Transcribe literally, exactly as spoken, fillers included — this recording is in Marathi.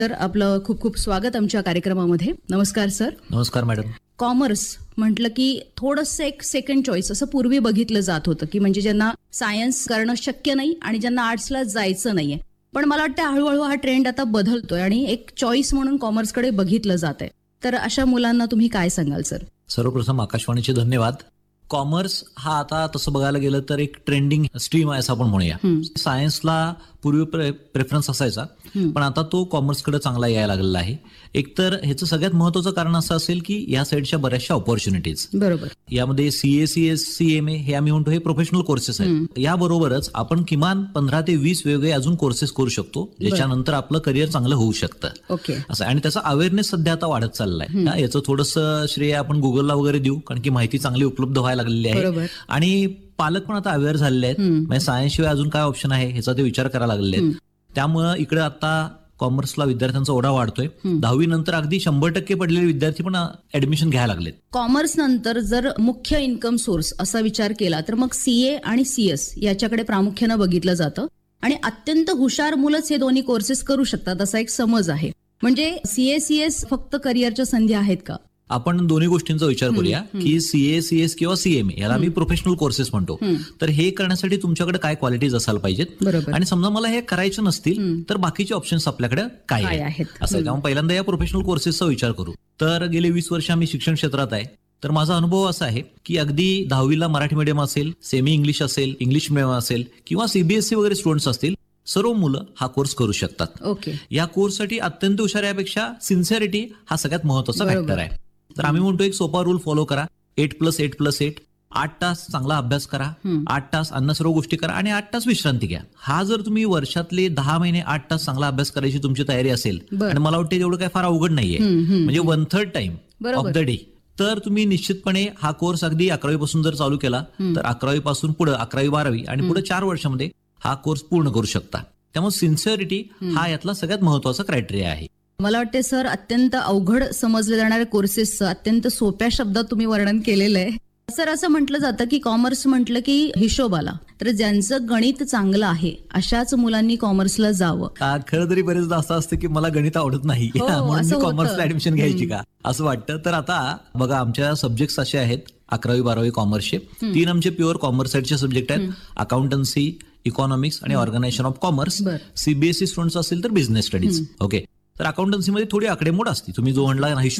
तर आपलं खूप खूप स्वागत आमच्या कार्यक्रमामध्ये. नमस्कार सर. नमस्कार मॅडम. कॉमर्स म्हटलं की थोडंसं एक सेकंड चॉईस असं पूर्वी बघितलं जात होतं की म्हणजे ज्यांना सायन्स करणं शक्य नाही आणि ज्यांना आर्ट्सला जायचं नाहीये. पण मला वाटतं हळूहळू हा ट्रेंड आता बदलतोय आणि एक चॉईस म्हणून कॉमर्सकडे बघितलं जात आहे. तर अशा मुलांना तुम्ही काय सांगाल सर? सर्वप्रथम आकाशवाणीचे धन्यवाद. कॉमर्स हा आता तसं बघायला गेलं तर एक ट्रेंडिंग स्ट्रीम आहे असं आपण म्हणूया. सायन्सला पूर्वी प्रेफरन्स असायचा, पण आता तो कॉमर्सकडे चांगला यायला लागलेला आहे. एकतर ह्याचं सगळ्यात महत्वाचं कारण असं असेल की या साईडच्या बऱ्याचशा ऑपॉर्च्युनिटीज, बरोबर, यामध्ये सीए सीएस सीएमए हे आम्ही म्हणतो हे प्रोफेशनल कोर्सेस आहेत. याबरोबरच आपण किमान पंधरा ते वीस वेगळे अजून कोर्सेस करू शकतो, ज्याच्यानंतर आपलं करिअर चांगलं होऊ शकतं. ओके. असं आणि त्याचा अवेअरनेस सध्या आता वाढत चाललाय. याचं थोडंसं श्रेय आपण गुगलला वगैरे देऊ, कारण की माहिती चांगली उपलब्ध व्हायला लागलेली आहे आणि पालक पण आता अवेअर झालेले आहेत. म्हणजे सायन्स शिवाय अजून काय ऑप्शन आहे ह्याचा ते विचार करायला लागलेले आहेत. त्यामुळे इकडे आता कॉमर्सला विद्यार्थ्यांचा ओढा वाढतोय. दहावी नंतर अगदी शंभर टक्के पडलेले विद्यार्थी पण ऍडमिशन घ्यायला लागलेत. कॉमर्स नंतर जर मुख्य इन्कम सोर्स असा विचार केला तर मग सीए आणि सीएस याच्याकडे प्रामुख्यानं बघितलं जातं आणि अत्यंत हुशार मुलंच हे दोन्ही कोर्सेस करू शकतात असा एक समज आहे. म्हणजे सीए सीएस फक्त करिअरच्या संधी आहेत का? आपण दोन्ही गोष्टींचा विचार करूया की सीए सीएस किंवा सीएमए याला आम्ही प्रोफेशनल कोर्सेस म्हणतो. तर हे करण्यासाठी तुमच्याकडे काय क्वालिटीज असायला पाहिजेत, आणि समजा मला हे करायचे नसतील तर बाकीचे ऑप्शन्स आपल्याकडे काय आहेत असं. त्यामुळे पहिल्यांदा या प्रोफेशनल कोर्सेसचा विचार करू. तर गेले वीस वर्ष आम्ही शिक्षण क्षेत्रात आहे. तर माझा अनुभव असा आहे की अगदी दहावीला मराठी मीडियम असेल, सेमी इंग्लिश असेल, इंग्लिश मीडियम असेल किंवा सीबीएसई वगैरे स्टुडंट्स असतील, सर्व मुलं हा कोर्स करू शकतात. ओके. या कोर्ससाठी अत्यंत हुशार यापेक्षा सिन्सिअरिटी हा सगळ्यात महत्वाचा फॅक्टर आहे. तर आम्ही म्हणतो एक सोपा रूल फॉलो करा. Eight plus eight plus eight आठ तास चांगला अभ्यास करा, आठ तास अन्य सर्व गोष्टी करा आणि आठ तास विश्रांती घ्या. हा जर तुम्ही वर्षातले दहा महिने आठ तास चांगला अभ्यास करायची तुमची तयारी असेल, आणि मला वाटतं एवढं काय फार अवघड नाहीये, म्हणजे one third time of the day, तर तुम्ही निश्चितपणे हा कोर्स अगदी अकरावी पासून जर चालू केला तर अकरावी पासून पुढे अकरावी बारावी आणि पुढे चार वर्षामध्ये हा कोर्स पूर्ण करू शकता. त्यामुळे सिन्सिअरिटी हा यातला सगळ्यात महत्वाचा क्रायटेरिया आहे. मला वाटते सर अत्यंत अवघड समजले जाणारे कोर्सेसचं अत्यंत सोप्या शब्दात तुम्ही वर्णन केलेलं आहे. सर असं म्हटलं जातं की कॉमर्स म्हटलं की हिशोब आला, तर ज्यांचं गणित चांगलं आहे अशाच मुलांनी कॉमर्सला जावं. खरं तरी बरेचदा असं असतं की मला गणित आवडत नाही म्हणून मी कॉमर्सला ऍडमिशन घ्यायची का असं वाटतं. तर आता बघा, आमच्या सब्जेक्ट्स असे आहेत अकरावी बारावी कॉमर्सचे. तीन आमचे प्युअर कॉमर्स साईडचे सब्जेक्ट आहेत, अकाउंटन्सी, इकॉनॉमिक्स आणि organisation of commerce. CBSE students असेल तर बिझनेस स्टडीज. ओके. तर अकाउंटन्सीमध्ये थोडी आकडेमोड असते. तुम्ही जो म्हणला